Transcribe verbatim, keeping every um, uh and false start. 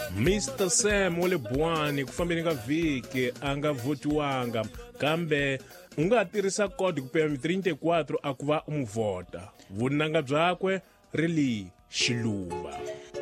mister Sam wa le Buwani ku fambeni ka vhiki a nga votiwanga kambe u nga tirhisa code ku P M thirty-four a ku va u mu vota vunanga byakwe ri li Xiluva.